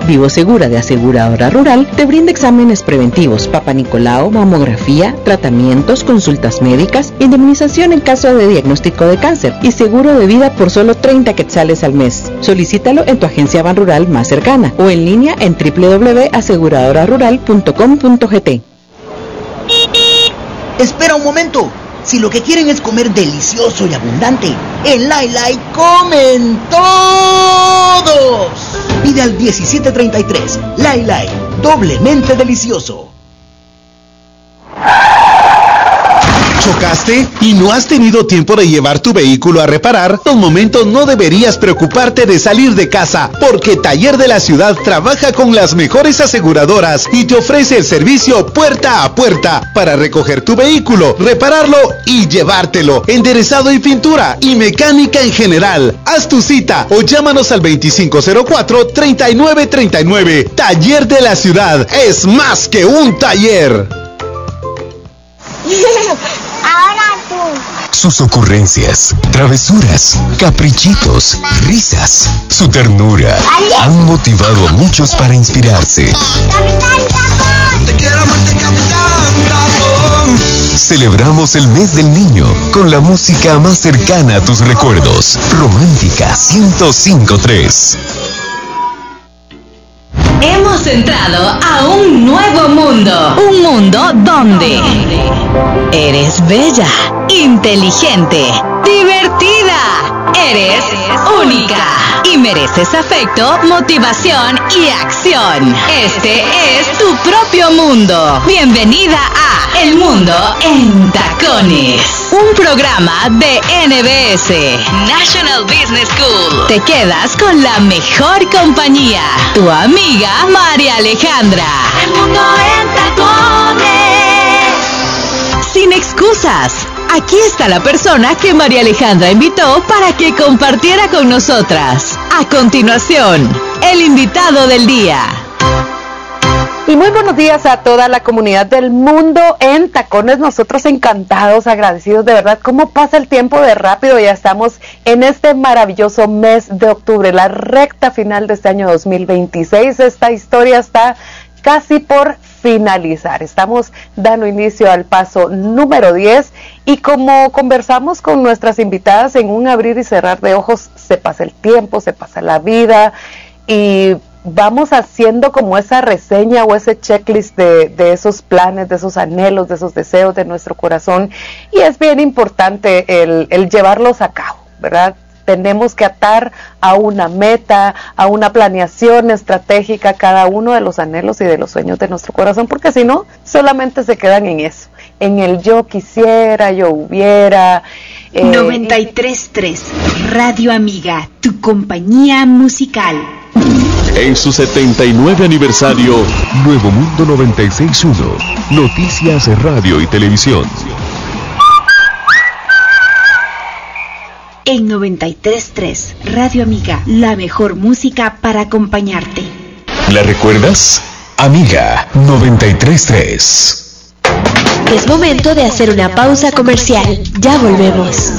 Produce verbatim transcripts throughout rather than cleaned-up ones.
Vivo Segura de Aseguradora Rural te brinda exámenes preventivos, Papa Nicolau, mamografía, tratamientos, consultas médicas, indemnización en caso de diagnóstico de cáncer y seguro de vida por solo treinta quetzales al mes. Solicítalo en tu agencia Banrural más cercana o en línea en doble u doble u doble u punto aseguradora rural punto com punto g t. Espera un momento. Si lo que quieren es comer delicioso y abundante, en Lai Lai comen todos. Pide al diecisiete treinta y tres. Lai Lai, doblemente delicioso. ¿Chocaste y no has tenido tiempo de llevar tu vehículo a reparar? De momento no deberías preocuparte de salir de casa, porque Taller de la Ciudad trabaja con las mejores aseguradoras y te ofrece el servicio puerta a puerta para recoger tu vehículo, repararlo y llevártelo, enderezado y pintura y mecánica en general. Haz tu cita o llámanos al veinticinco cero cuatro, treinta y nueve treinta y nueve. Taller de la Ciudad es más que un taller. Ahora tú. Sus ocurrencias, travesuras, caprichitos, risas, su ternura han motivado a muchos para inspirarse. ¡Capitán Ramón! Te quiero amarte, Capitán Ramón. Celebramos el mes del niño con la música más cercana a tus recuerdos. Romántica ciento cinco punto tres. Hemos entrado a un nuevo mundo. Un mundo donde eres bella, inteligente, divertida. Eres única y mereces afecto, motivación y acción. Este es tu propio mundo. Bienvenida a El Mundo en Tacones, un programa de N B S, National Business School. Te quedas con la mejor compañía, tu amiga María Alejandra. El Mundo en Tacones. Sin excusas. Aquí está la persona que María Alejandra invitó para que compartiera con nosotras. A continuación, el invitado del día. Y muy buenos días a toda la comunidad del Mundo en Tacones. Nosotros encantados, agradecidos, de verdad, cómo pasa el tiempo de rápido. Ya estamos en este maravilloso mes de octubre, la recta final de este año dos mil veintiséis. Esta historia está casi por finalizar. Estamos dando inicio al paso número diez y como conversamos con nuestras invitadas, en un abrir y cerrar de ojos se pasa el tiempo, se pasa la vida y vamos haciendo como esa reseña o ese checklist de, de esos planes, de esos anhelos, de esos deseos de nuestro corazón, y es bien importante el, el llevarlos a cabo, ¿verdad? Tenemos que atar a una meta, a una planeación estratégica cada uno de los anhelos y de los sueños de nuestro corazón, porque si no, solamente se quedan en eso, en el yo quisiera, yo hubiera. Eh, noventa y tres punto tres, Radio Amiga, tu compañía musical. En su setenta y nueve aniversario, Nuevo Mundo noventa y seis punto uno, Noticias, Radio y Televisión. En noventa y tres punto tres, Radio Amiga, la mejor música para acompañarte. ¿La recuerdas? Amiga noventa y tres punto tres. Es momento de hacer una pausa comercial. Ya volvemos.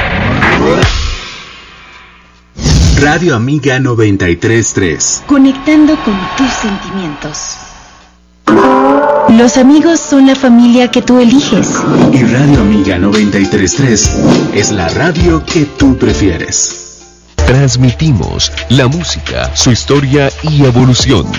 Radio Amiga noventa y tres punto tres. Conectando con tus sentimientos. Los amigos son la familia que tú eliges. Y Radio Amiga noventa y tres punto tres es la radio que tú prefieres. Transmitimos la música, su historia y evolución.